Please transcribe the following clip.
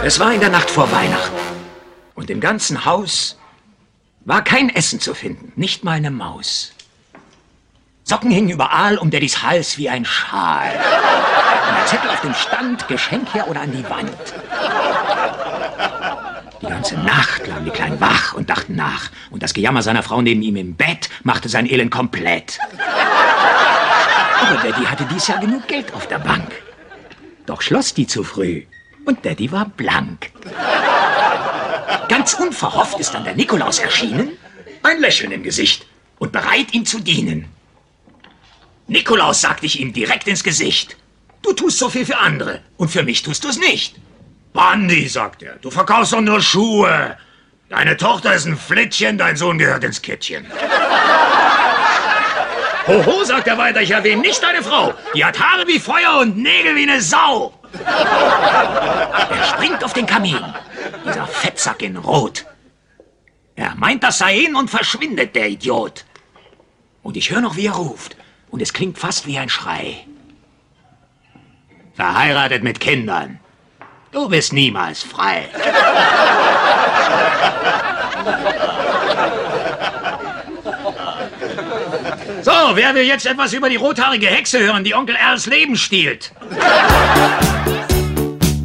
Es war in der Nacht vor Weihnachten. Und im ganzen Haus war kein Essen zu finden, nicht mal eine Maus. Socken hingen überall um Daddys Hals wie ein Schal. Und ein Zettel auf dem Stand, Geschenk her oder an die Wand. Die ganze Nacht lagen die Kleinen wach und dachten nach. Und das Gejammer seiner Frau neben ihm im Bett machte sein Elend komplett. Aber Daddy hatte dies Jahr genug Geld auf der Bank. Doch schloss die zu früh und Daddy war blank. Ganz unverhofft ist dann der Nikolaus erschienen, ein Lächeln im Gesicht und bereit, ihm zu dienen. Nikolaus, sagte ich ihm direkt ins Gesicht, du tust so viel für andere und für mich tust du es nicht. Bandi, sagt er, du verkaufst doch nur Schuhe. Deine Tochter ist ein Flittchen, dein Sohn gehört ins Kittchen. Hoho, sagt er weiter, ich erwähne nicht deine Frau. Die hat Haare wie Feuer und Nägel wie eine Sau. Er springt auf den Kamin, dieser Fettsack in Rot. Er meint, das sei ihn und verschwindet, der Idiot. Und ich höre noch, wie er ruft. Und es klingt fast wie ein Schrei. Verheiratet mit Kindern. Du bist niemals frei. So, wer will jetzt etwas über die rothaarige Hexe hören, die Onkel Als Leben stiehlt?